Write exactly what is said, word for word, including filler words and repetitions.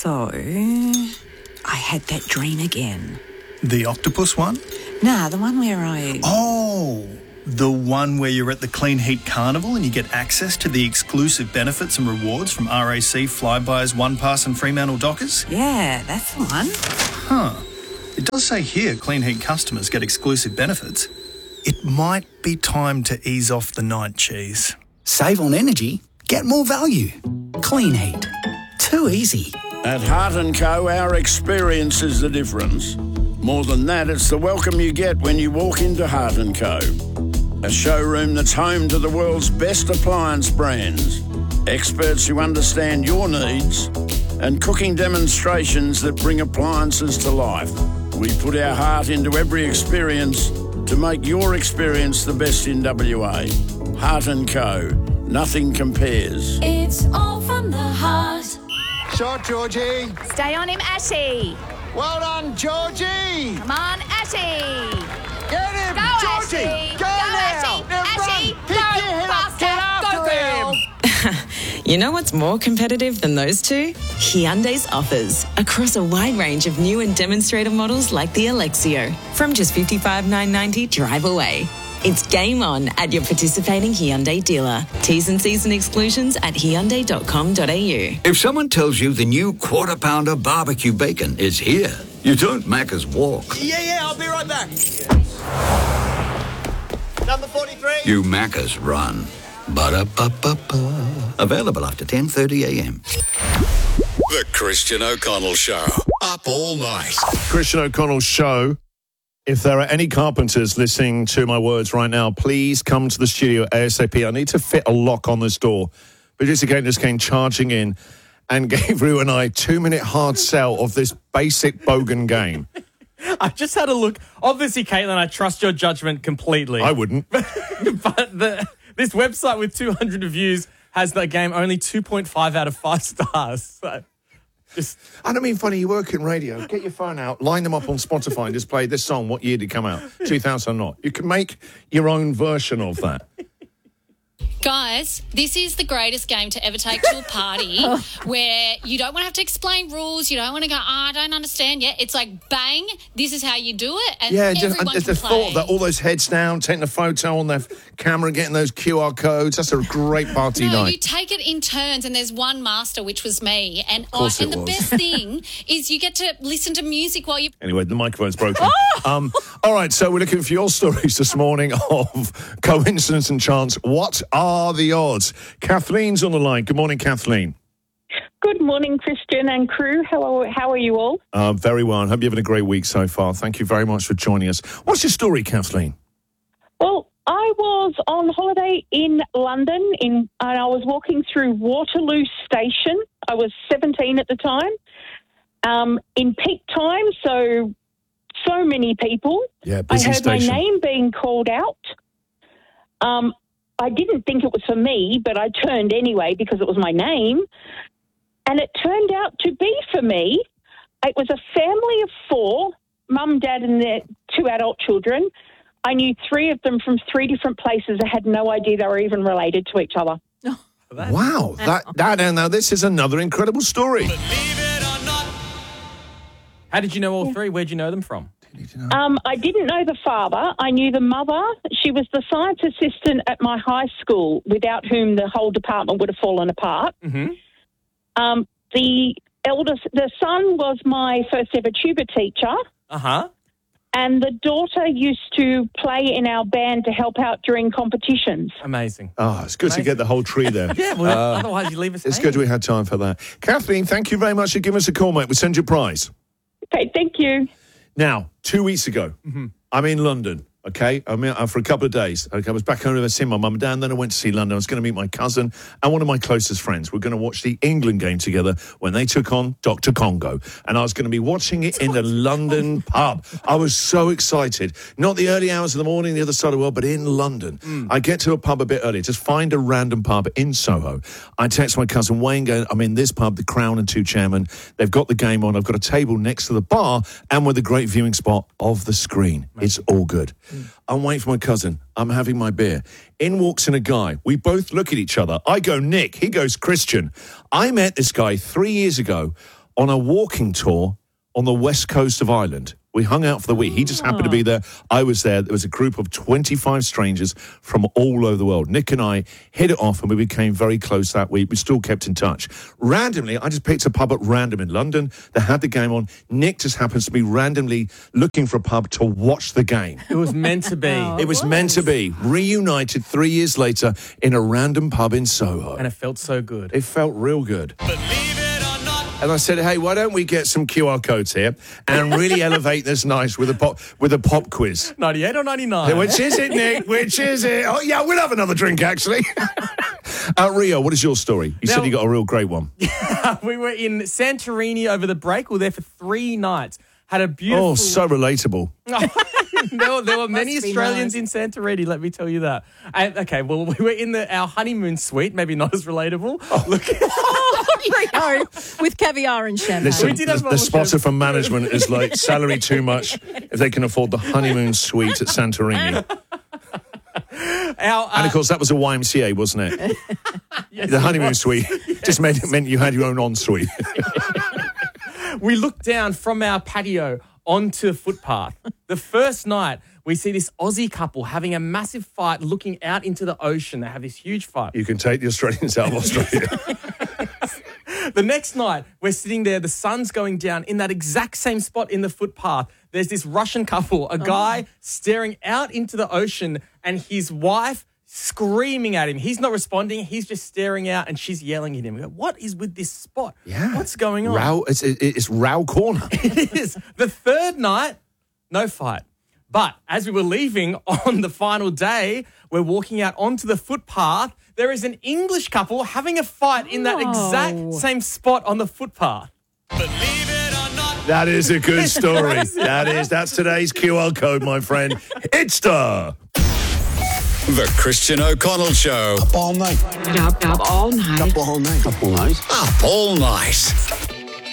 So, I had that dream again. The octopus one? Nah, the one where I... Oh, the one where you're at the Clean Heat Carnival and you get access to the exclusive benefits and rewards from R A C, Flybuys, OnePass and Fremantle Dockers? Yeah, that's the one. Huh. It does say here Clean Heat customers get exclusive benefits. It might be time to ease off the night cheese. Save on energy, get more value. Clean Heat. Too easy. At Heart and Co, our experience is the difference. More than that, it's the welcome you get when you walk into Heart and Co. A showroom that's home to the world's best appliance brands, experts who understand your needs, and cooking demonstrations that bring appliances to life. We put our heart into every experience to make your experience the best in W A. Heart and Co. Nothing compares. It's all from the heart. Shot, Georgie. Stay on him, Ashy. Well done, Georgie. Come on, Ashy. Get him, Go, Georgie. Ashy. Go, Go, now. Ashy. Now Ashy, run. go Pick your head up. Get faster. after Go, him. You know what's more competitive than those two? Hyundai's offers across a wide range of new and demonstrator models like the Alexio. From just fifty-five thousand nine hundred ninety dollars drive away. It's game on at your participating Hyundai dealer. T's and C's and exclusions at hyundai dot com dot a u. If someone tells you the new Quarter Pounder barbecue bacon is here, you don't Macca's walk. Yeah, yeah, I'll be right back. Number forty-three. You Macca's run. Ba-da-ba-ba-ba. Available after ten thirty a m. The Christian O'Connell Show. Up all night. Christian O'Connell Show. If there are any carpenters listening to my words right now, please come to the studio ASAP. I need to fit a lock on this door. Producer Kate just came charging in and gave Rue and I a two-minute hard sell of this basic bogan game. I just had a look. Obviously, Caitlin, I trust your judgment completely. I wouldn't. But the, this website with two hundred reviews has the game only two point five out of five stars. So just... I don't mean funny, you work in radio. Get your phone out, line them up on Spotify and just play this song. What year did it come out? two thousand or not. You can make your own version of that. Guys, this is the greatest game to ever take to a party where you don't want to have to explain rules. You don't want to go, oh, I don't understand yet. It's like, bang, this is how you do it. And yeah, just, everyone uh, can the play. thought that all those heads down, taking a photo on their camera, getting those Q R codes. That's a great party no, night. you take it in turns, and there's one master, which was me. And, I, course and it the was. best thing is you get to listen to music while you... Anyway, the microphone's broken. um, all right, so we're looking for your stories this morning of coincidence and chance. What are the odds? Kathleen's on the line. Good morning, Kathleen. Good morning, Christian and crew. How are, how are you all? Uh, very well. I hope you're having a great week so far. Thank you very much for joining us. What's your story, Kathleen? Well, I was on holiday in London, in, and I was walking through Waterloo Station. I was seventeen at the time, um, in peak time, so so many people. Yeah, busy I heard station. my name being called out. Um, I didn't think it was for me, but I turned anyway because it was my name. And it turned out to be for me. It was a family of four, mum, dad, and their two adult children. I knew three of them from three different places. I had no idea they were even related to each other. Wow, that, that and now this is another incredible story. How did you know all three? Where'd you know them from? Um, I didn't know the father. I knew the mother. She was the science assistant at my high school, without whom the whole department would have fallen apart. Mm-hmm. Um, the eldest, the son was my first ever tuba teacher. Uh-huh. And the daughter used to play in our band to help out during competitions. Amazing. Oh, it's good Amazing. to get the whole tree there. Yeah, well, Uh, otherwise you leave us It's hanging. good we had time for that. Kathleen, thank you very much for giving us a call, mate. We'll send you a prize. Okay, thank you. Now, two weeks ago, Mm-hmm. I'm in London, okay? I'm in, for a couple of days. Okay, I was back home to see my mum and dad, and then I went to see London. I was going to meet my cousin and one of my closest friends. We're going to watch the England game together when they took on Doctor Congo. And I was going to be watching it in the London pub. I was so excited. Not the early hours of the morning, the other side of the world, but in London. Mm. I get to a pub a bit earlier, just find a random pub in Soho. I text my cousin Wayne, going, I'm in this pub, the Crown and Two Chairmen. They've got the game on. I've got a table next to the bar and with a great viewing spot of the screen. It's all good. Mm. I'm waiting for my cousin. I'm having my beer. In walks in a guy. We both look at each other. I go, Nick. He goes, Christian. I met this guy three years ago on a walking tour on the west coast of Ireland. We hung out for the week. He just happened to be there. I was there. There was a group of twenty-five strangers from all over the world. Nick and I hit it off and we became very close that week. We still kept in touch. Randomly, I just picked a pub at random in London that had the game on. Nick just happens to be randomly looking for a pub to watch the game. It was meant to be. oh, it was, was meant to be. Reunited three years later in a random pub in Soho. And it felt so good. It felt real good. And I said, hey, why don't we get some Q R codes here and really elevate this nice with a pop with a pop quiz? ninety-eight or ninety-nine? Which is it, Nick? Which is it? Oh, yeah, we'll have another drink, actually. uh, Rio, what is your story? You now, said you got a real great one. We were in Santorini over the break. We were there for three nights. Had a beautiful... Oh, so relatable. there, were, there were many Australians nice. in Santorini, let me tell you that. And, okay, well, we were in the, our honeymoon suite, maybe not as relatable. Oh. Look, no, with caviar and champagne. Listen, we did the, the spotter from management is like, salary too much if they can afford the honeymoon suite at Santorini. Our, uh, and, of course, that was a Y M C A, wasn't it? Yes, the honeymoon it suite yes. just made, meant you had your own ensuite. We looked down from our patio onto the footpath. The first night, we see this Aussie couple having a massive fight looking out into the ocean. They have this huge fight. You can take the Australians out of Australia. The next night, we're sitting there, the sun's going down in that exact same spot in the footpath. There's this Russian couple, a guy oh. staring out into the ocean and his wife screaming at him. He's not responding. He's just staring out and she's yelling at him. We go, what is with this spot? Yeah. What's going on? Row, it's, it's row corner. It is. The third night, no fight. But as we were leaving on the final day, we're walking out onto the footpath. There is an English couple having a fight in that exact same spot on the footpath. Believe it or not. That is a good story. That is. That's today's Q R code, my friend. It's the... The Christian O'Connell Show. Up all night. Up, up all night. Up all night. Up all night. Up all night.